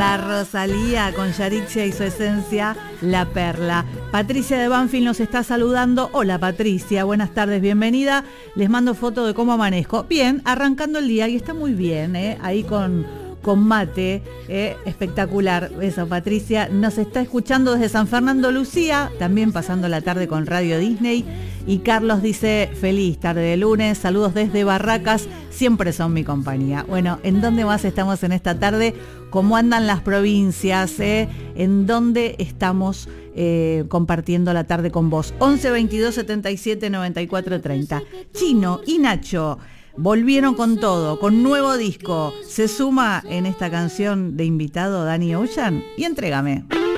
La Rosalía con Yaritzia y su esencia, La Perla. Patricia de Banfield nos está saludando. Hola Patricia, buenas tardes, bienvenida. Les mando foto de cómo amanezco. Bien, arrancando el día y está muy bien, ahí con mate, espectacular. Eso, Patricia nos está escuchando desde San Fernando, Lucía, también pasando la tarde con Radio Disney. Y Carlos dice, feliz tarde de lunes, saludos desde Barracas, siempre son mi compañía. Bueno, ¿en dónde más estamos en esta tarde? ¿Cómo andan las provincias? ¿En dónde estamos compartiendo la tarde con vos? 11 22 77 94 30. Chino y Nacho volvieron con todo, con nuevo disco. Se suma en esta canción de invitado Danny Ocean y entrégame.